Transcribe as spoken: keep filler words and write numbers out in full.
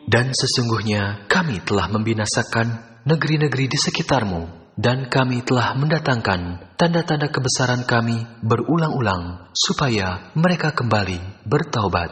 Dan sesungguhnya kami telah membinasakan negeri-negeri di sekitarmu, dan kami telah mendatangkan tanda-tanda kebesaran kami berulang-ulang, supaya mereka kembali bertaubat.